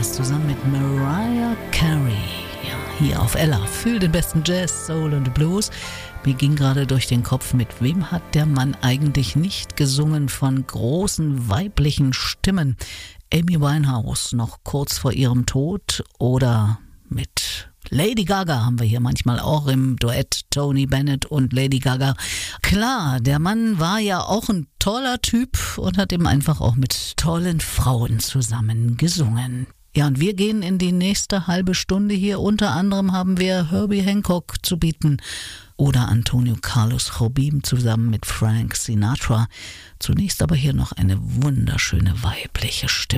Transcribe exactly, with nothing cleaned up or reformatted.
das zusammen mit Mariah Carey. Ja, hier auf Ella. Fühl den besten Jazz, Soul und Blues. Mir ging gerade durch den Kopf, mit wem hat der Mann eigentlich nicht gesungen von großen weiblichen Stimmen? Amy Winehouse noch kurz vor ihrem Tod oder mit Lady Gaga haben wir hier manchmal auch im Duett, Tony Bennett und Lady Gaga. Klar, der Mann war ja auch ein toller Typ und hat eben einfach auch mit tollen Frauen zusammen gesungen. Ja, und wir gehen in die nächste halbe Stunde hier. Unter anderem haben wir Herbie Hancock zu bieten oder Antonio Carlos Jobim zusammen mit Frank Sinatra. Zunächst aber hier noch eine wunderschöne weibliche Stimme.